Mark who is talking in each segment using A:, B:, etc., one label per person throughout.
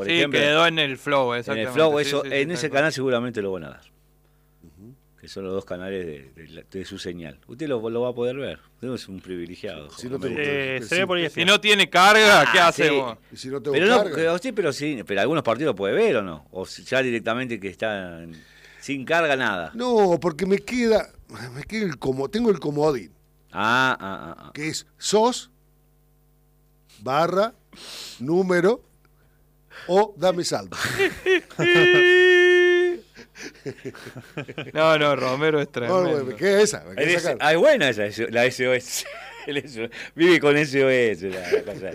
A: Por
B: Sí,
A: ejemplo,
B: quedó en el Flow,
A: en
B: exactamente.
A: el Flow,
B: Sí,
A: eso,
B: sí,
A: en
B: tal
A: ese
B: cual.
A: canal seguramente lo van a dar. Que son los dos canales de su señal. Usted lo va a poder ver. Usted es un privilegiado.
C: Si no te
A: joven.
C: gusta.
D: Se ve por ahí.
B: Si no tiene carga, ¿qué
A: Ah,
B: hacemos?
C: Y si no te
A: Pero no,
C: carga.
A: pero algunos partidos puede ver o no. O si ya directamente que están sin carga nada.
C: No, porque me queda tengo el comodín, que es sos, barra, número, o dame saldo.
B: No, Romero es tremendo.
C: No, me queda esa, me queda esa carga.
A: Es buena esa, la SOS. Vive con SOS la cosa.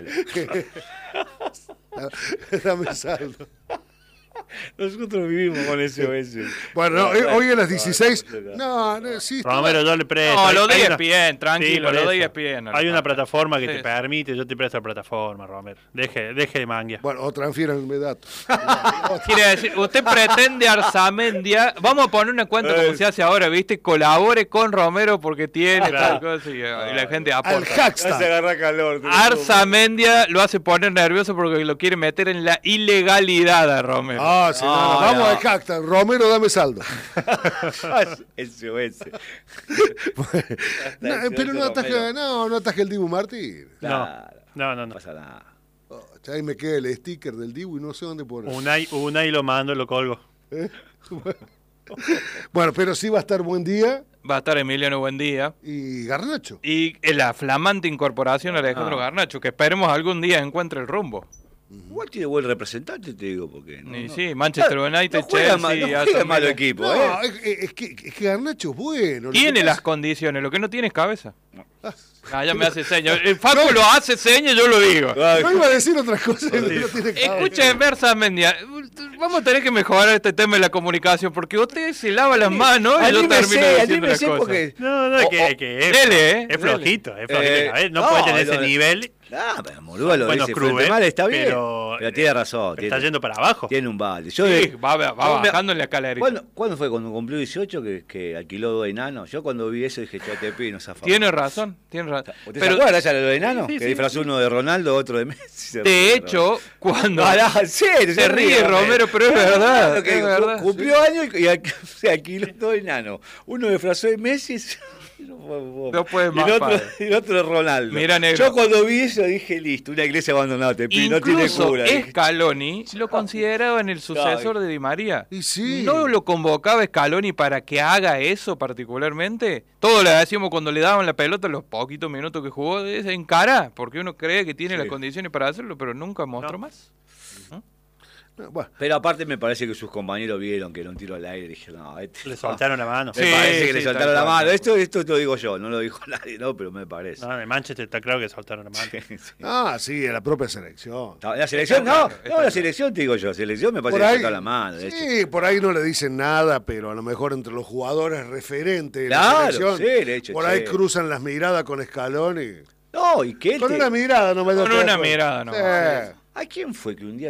C: Dame saldo.
A: Nosotros vivimos con SOS.
C: Bueno, hoy a las 16. No, sí.
D: Romero, yo le presto.
B: No, lo de
D: Hay una-
B: ESPN, tranquilo,
D: por
B: lo de
D: eso.
B: ESPN.
D: Hay una plataforma que
B: Sí,
D: te
B: sí.
D: permite, yo te presto la plataforma, Romero. Deje de manguear.
C: Bueno, o transfieranme datos.
B: Quiere decir, usted pretende Arzamendia. Vamos a poner una cuenta como se hace ahora, ¿viste? Colabore con Romero porque tiene tal cosa y la gente
C: Al
B: aporta.
C: hashtag.
A: agarra calor.
B: Arzamendia lo hace poner nervioso porque lo quiere meter en la ilegalidad a Romero.
C: Ah, sí, no, vamos al hashtag. Romero, dame saldo.
A: SOS.
C: No, pero no ataje el Dibu Martín.
A: Claro,
D: No.
A: pasa nada.
C: Oh, ahí me queda el sticker del Dibu y no sé dónde poner.
D: Unai lo mando y lo colgo.
C: Bueno, pero sí va a estar Buen Día
B: Va a estar Emiliano Buendía.
C: y Garnacho.
B: Y la flamante incorporación de Alejandro Garnacho, que esperemos algún día encuentre el rumbo.
A: Igual tiene buen representante, te digo, porque
B: Y sí, Manchester United,
A: no juega
B: Chelsea,
A: juega
B: Aston
A: malo
B: Villa.
A: equipo,
C: No, es que Garnacho es bueno. Lo que
B: Tiene las
C: pasa-
B: condiciones, lo que no tiene es cabeza. Ya me hace señas. El Facu lo hace señas, yo lo digo.
C: No iba a decir otras cosas. No tiene cabeza.
B: Escuchen, Arzamendia, vamos a tener que mejorar este tema de la comunicación, porque usted se lava las manos y yo termino diciendo las cosas.
A: porque...
D: No, que es,
B: Dele,
D: es flojito. Es flojito. No
A: no,
D: puede tener ese
A: no,
D: nivel.
A: Ah, pero Morúa lo
D: Bueno,
A: dice
D: Cruz,
A: frente mal, está bien.
D: pero
A: tiene razón.
D: Pero está yendo para abajo.
A: Tiene un balde. Yo
B: Sí, va bajando en la escalera.
A: ¿Cuándo fue? Cuando cumplió 18 que alquiló dos enanos. Yo cuando vi eso dije, ya te pido, no zafamos.
B: Tiene razón, tiene razón.
A: ¿Usted se acuerda ya de los enanos?
D: Sí,
A: que
D: sí,
A: disfrazó uno de Ronaldo, otro de Messi.
B: De hecho, cuando
A: en serio,
B: se ríe Romero, pero es verdad.
A: Claro que
B: Es verdad.
A: cumplió años y se alquiló dos enanos. Uno disfrazó de Messi
B: No puede más, padre.
A: y el otro de Ronaldo.
B: Mira, negro.
A: Yo cuando vi eso dije, listo, una iglesia abandonada, te pido, no tiene
B: Incluso
A: cura.
B: Scaloni lo consideraban el sucesor de Di María.
C: Y sí.
B: ¿No lo convocaba Scaloni para que haga eso particularmente? Todos le decíamos cuando le daban la pelota los poquitos minutos que jugó, es en cara, porque uno cree que tiene las condiciones para hacerlo, pero nunca mostró más.
C: No, bueno,
A: Pero aparte me parece que sus compañeros vieron que era un tiro al aire y dijeron, no,
D: Le soltaron la mano.
A: Me parece que
B: sí,
A: le soltaron
B: tal
A: la
B: cual.
A: mano. Esto lo digo yo, no lo dijo nadie, no, pero me parece.
D: No, de Manchester está claro que soltaron la mano.
C: sí, en la propia selección.
A: La selección, la selección te digo yo, selección me parece que le soltaron la mano. De hecho.
C: Sí, por ahí no le dicen nada, pero a lo mejor entre los jugadores referentes de
A: Claro,
C: la selección,
A: sí, de hecho,
C: por ahí cruzan las miradas con Scaloni.
A: No, y que él
C: Con una mirada no me da
B: Con
C: todo
B: una
C: eso.
B: mirada, no.
C: Sí.
A: ¿A quién fue que un día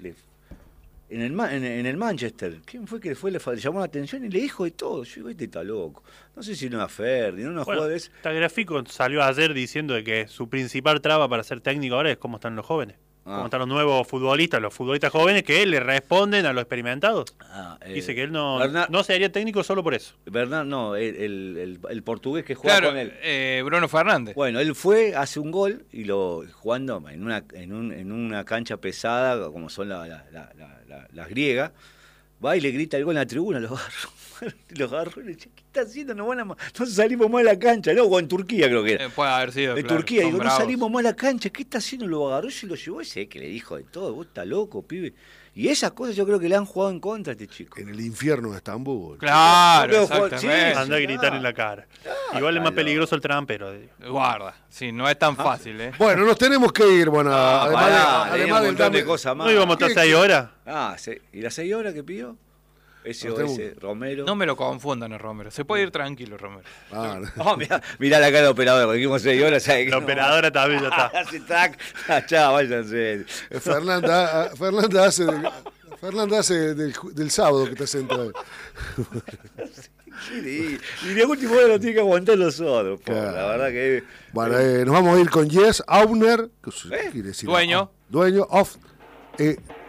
A: en el Manchester, quién fue que le llamó la atención y le dijo de todo? Yo digo, este está loco. No sé si no era Ferdi, no una
D: Bueno,
A: jugada de eso.
D: Tagliafico salió ayer diciendo de que su principal traba para ser técnico ahora es cómo están los jóvenes. Cómo están los nuevos futbolistas, los futbolistas jóvenes que le responden a los experimentados. Dice que él no sería técnico solo por eso.
A: Bernard, no, el portugués que juega
B: Claro,
A: con él.
B: Bruno Fernández.
A: Bueno, él fue, hace un gol y jugando en una cancha pesada, como son las griegas, va y le grita el gol en la tribuna, los agarró y le dice, ¿qué está haciendo? No salimos más a la cancha, ¿no? O en Turquía creo que era.
B: Puede haber sido,
A: De
B: claro,
A: Turquía,
B: son
A: digo, no
B: bravos.
A: salimos más a la cancha, ¿qué está haciendo? Lo agarró y se lo llevó ese que le dijo de todo, vos estás loco, pibe. Y esas cosas yo creo que le han jugado en contra a este chico.
C: En el infierno de Estambul.
B: Claro,
A: No,
B: exactamente.
A: sí,
D: Anda a gritar en la cara. Igual es más peligroso el trampero.
B: Guarda, sí, no es tan fácil, ¿eh?
C: Bueno, nos tenemos que ir. Bueno, además del
A: de
C: dame-
A: cosas más.
D: ¿No íbamos a estar 6 horas?
A: ¿Y las 6 horas que pidió? SOS, Romero.
B: No me lo confundan a Romero. Se puede ir tranquilo, Romero.
A: Mirá la cara del operador, dijimos 6 horas. ¿sabes?
D: La operadora también ya está.
A: Hace tac, chao, váyanse.
C: Fernanda hace del sábado que está sentado.
A: Y de último hora lo tiene que aguantar los otros.
C: Claro.
A: La verdad que.
C: Bueno, nos vamos a ir con Jess Auner, ¿qué quiere decir?
B: Dueño.
C: Dueño of